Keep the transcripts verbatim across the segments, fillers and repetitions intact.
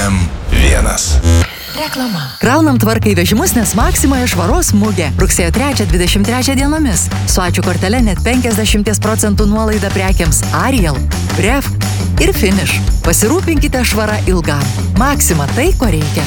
M vienas. Reklama. Kraunam tvarkai vežimus, nes Maksimoje švaros mugė. Rugsėjo trečią dvidešimt trečią dienomis. Su ačiū kortele net penkiasdešimt procentų nuolaida prekiams Ariel, Bref ir Finish. Pasirūpinkite švara ilgam. Maksima tai, ko reikia.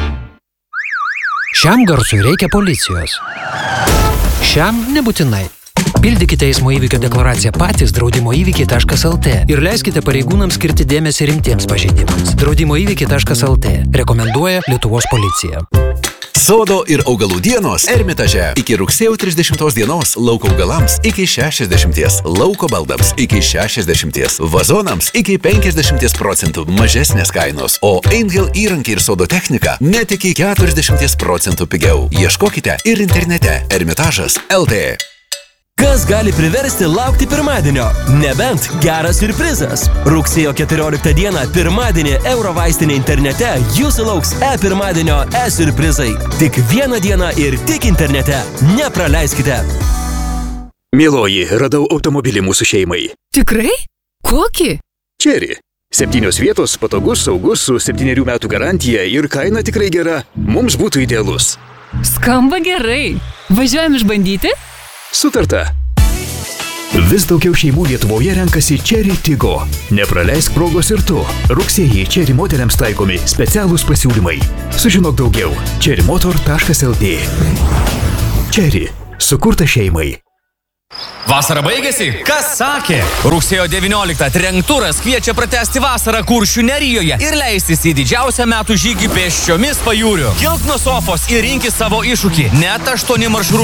Šiam garsui reikia policijos. Šiam nebūtinai. Pildykite eismo įvykio deklaraciją patys draudimo įvykiai taškas el te ir leiskite pareigūnams skirti dėmesį rimtiems pažeidimams. draudimo įvykiai taškas el te rekomenduoja Lietuvos policija. Sodo ir augalų dienos Ermitaže. Iki rugsėjo trisdešimtos dienos lauko augalams iki šešiasdešimties, lauko baldams iki šešiasdešimties, vazonams iki penkiasdešimties procentų mažesnės kainos, o Angel įrankiai ir sodo technika net iki keturiasdešimties procentų pigiau. Ieškokite ir internete ermitažas taškas el te. Kas gali priversti laukti pirmadienio? Nebent geras siurprizas. Rugsėjo keturioliktą dieną pirmadienį Eurovaistinė internete jūsų lauks e-pirmadienio e-siurprizai. Tik vieną dieną ir tik internete. Nepraleiskite. Mieloji, radau automobilį mūsų šeimai. Tikrai? Kokį? Cherry. Septynios vietos, patogus, saugus, su septynerių metų garantija ir kaina tikrai gera. Mums būtų idealus. Skamba gerai. Važiuojam išbandyti? Sutarta. Vis daugiau šeimų Lietuvoje renkasi Cherry Tiggo. Nepraleisk progos ir tu. Rugsėjį Cherry modeliams taikomi specialūs pasiūlymai. Sužinok daugiau. cherry motor taškas el te. Cherry. Sukurta šeimai. Vasara baigėsi? Kas sakė? Rugsėjo devynioliktą Trenkturas kviečia pratęsti vasarą Kuršių Nerijoje ir leistis į didžiausią metų žygį pėsčiomis pajūriu. Kilk nuo sofos ir rinkis savo iššūkį. Net aštuoni maršrutai.